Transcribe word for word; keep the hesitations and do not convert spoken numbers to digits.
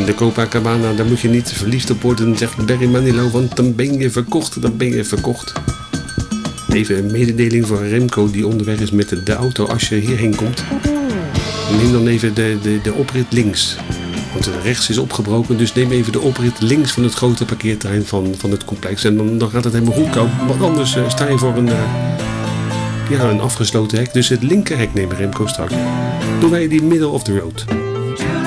de Copacabana, daar moet je niet verliefd op worden, zegt Barry Manilow, want dan ben je verkocht, dan ben je verkocht. Even een mededeling voor Remco die onderweg is met de auto als je hierheen komt. Neem dan even de, de, de oprit links. Want rechts is opgebroken, dus neem even de oprit links van het grote parkeerterrein van, van het complex. En dan, dan gaat het helemaal goed komen. Want anders uh, sta je voor een, uh, ja, een afgesloten hek. Dus het linkerhek nemen Remco straks. Doen wij die middle of the road.